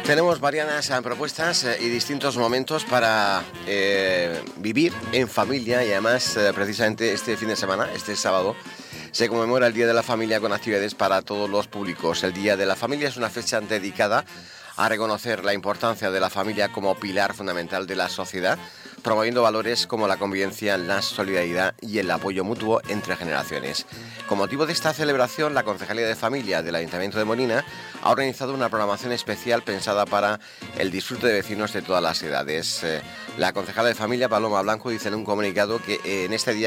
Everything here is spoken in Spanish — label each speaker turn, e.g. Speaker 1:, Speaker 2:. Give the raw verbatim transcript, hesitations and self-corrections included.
Speaker 1: Tenemos varias eh, propuestas eh, y distintos momentos para eh, vivir en familia y además eh, precisamente este fin de semana, este sábado, se conmemora el Día de la Familia con actividades para todos los públicos. El Día de la Familia es una fecha dedicada a reconocer la importancia de la familia como pilar fundamental de la sociedad, promoviendo valores como la convivencia, la solidaridad y el apoyo mutuo entre generaciones. Con motivo de esta celebración, la Concejalía de Familia del Ayuntamiento de Molina ha organizado una programación especial pensada para el disfrute de vecinos de todas las edades. Eh, la concejala de Familia, Paloma Blanco, dice en un comunicado que eh, en este día